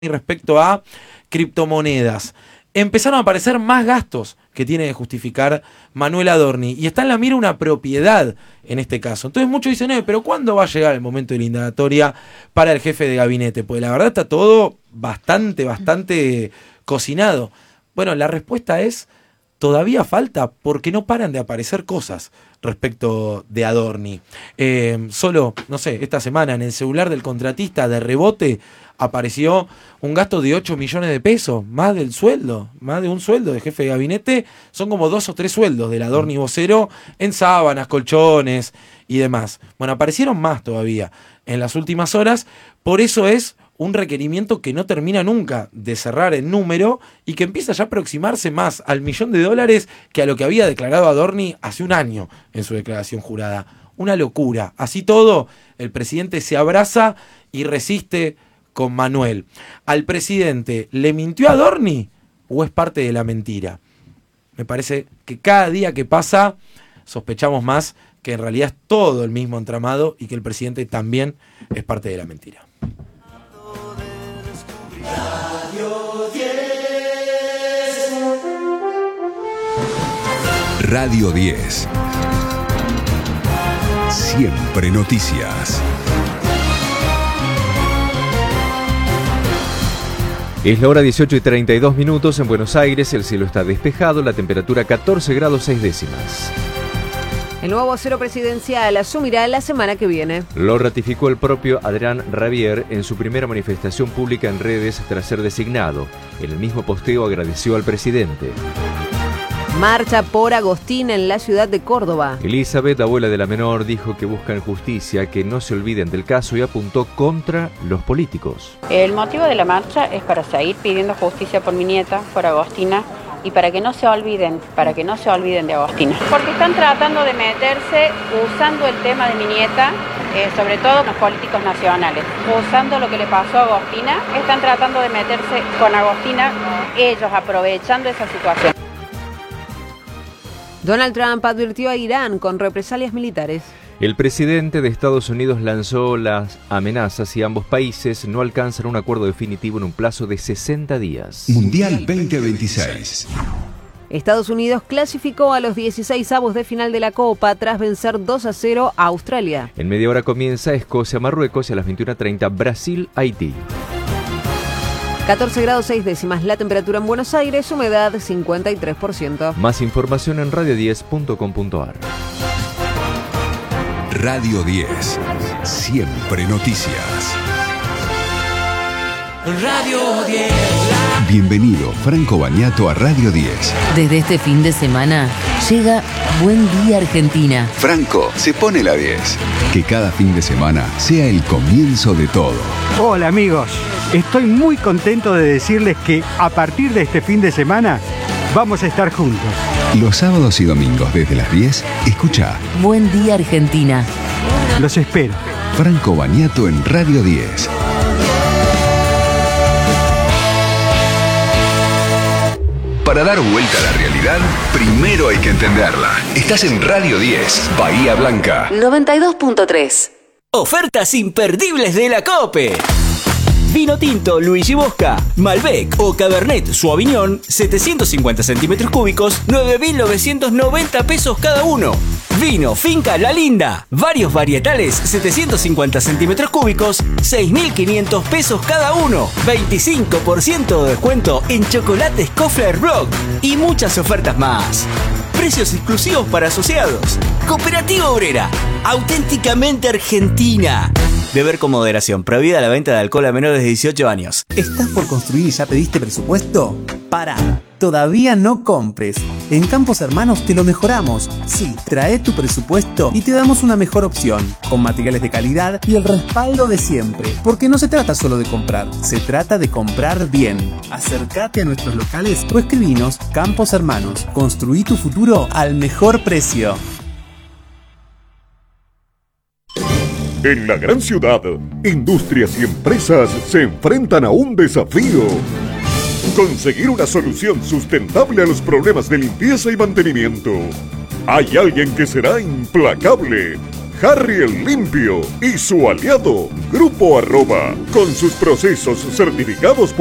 respecto a criptomonedas. Empezaron a aparecer más gastos que tiene que justificar Manuel Adorni. Y está en la mira una propiedad en este caso. Entonces muchos dicen, pero ¿cuándo va a llegar el momento de la indagatoria para el jefe de gabinete? Pues la verdad está todo bastante cocinado. Bueno, la respuesta es, todavía falta, porque no paran de aparecer cosas respecto de Adorni. Solo, no sé, esta semana en el celular del contratista de rebote apareció un gasto de 8 millones de pesos, más de un sueldo de jefe de gabinete. Son como 2 o 3 sueldos del Adorni vocero en sábanas, colchones y demás. Bueno, aparecieron más todavía en las últimas horas. Por eso es un requerimiento que no termina nunca de cerrar el número y que empieza ya a aproximarse más al $1.000.000 que a lo que había declarado Adorni hace un año en su declaración jurada. Una locura. Así todo, el presidente se abraza y resiste con Manuel. ¿Al presidente le mintió a Adorni o es parte de la mentira? Me parece que cada día que pasa sospechamos más que en realidad es todo el mismo entramado y que el presidente también es parte de la mentira. Radio 10. Siempre noticias. Es la hora 18:32 en Buenos Aires, el cielo está despejado, la temperatura 14 grados 6 décimas. El nuevo vocero presidencial asumirá la semana que viene. Lo ratificó el propio Adrián Rabier en su primera manifestación pública en redes tras ser designado. En el mismo posteo agradeció al presidente. Marcha por Agostina en la ciudad de Córdoba. Elizabeth, abuela de la menor, dijo que buscan justicia, que no se olviden del caso y apuntó contra los políticos. El motivo de la marcha es para seguir pidiendo justicia por mi nieta, por Agostina, y para que no se olviden de Agostina. Porque están tratando de meterse usando el tema de mi nieta, sobre todo los políticos nacionales. Usando lo que le pasó a Agostina, están tratando de meterse con Agostina, ellos aprovechando esa situación. Donald Trump advirtió a Irán con represalias militares. El presidente de Estados Unidos lanzó las amenazas si ambos países no alcanzan un acuerdo definitivo en un plazo de 60 días. Mundial 2026. Estados Unidos clasificó a los 16avos de final de la Copa tras vencer 2-0 a Australia. En media hora comienza Escocia-Marruecos y a las 21:30 Brasil-Haití. 14 grados 6 décimas la temperatura en Buenos Aires, humedad 53%. Más información en radio10.com.ar. Radio 10. Siempre noticias. Radio 10. Bienvenido, Franco Bagnato, a Radio 10. Desde este fin de semana llega Buen Día Argentina. Franco se pone la 10. Que cada fin de semana sea el comienzo de todo. Hola amigos, estoy muy contento de decirles que a partir de este fin de semana vamos a estar juntos. Los sábados y domingos desde las 10, escucha Buen Día Argentina. Los espero. Franco Bagnato en Radio 10. Para dar vuelta a la realidad, primero hay que entenderla. Estás en Radio 10, Bahía Blanca. 92.3. Ofertas imperdibles de la COPE. Vino tinto Luigi Bosca, Malbec o Cabernet Sauvignon, 750 centímetros cúbicos, 9.990 pesos cada uno. Vino Finca La Linda, varios varietales, 750 centímetros cúbicos, 6.500 pesos cada uno. 25% de descuento en chocolates Kofler Block y muchas ofertas más. Precios exclusivos para asociados. Cooperativa Obrera, auténticamente argentina. Beber con moderación. Prohibida la venta de alcohol a menores de 18 años. ¿Estás por construir y ya pediste presupuesto? Pará, todavía no compres. En Campos Hermanos te lo mejoramos. Sí, trae tu presupuesto y te damos una mejor opción, con materiales de calidad y el respaldo de siempre. Porque no se trata solo de comprar, se trata de comprar bien. Acércate a nuestros locales o escribinos. Campos Hermanos, construí tu futuro al mejor precio. En la gran ciudad, industrias y empresas se enfrentan a un desafío. Conseguir una solución sustentable a los problemas de limpieza y mantenimiento. Hay alguien que será implacable. Harry el Limpio y su aliado Grupo Arroba, con sus procesos certificados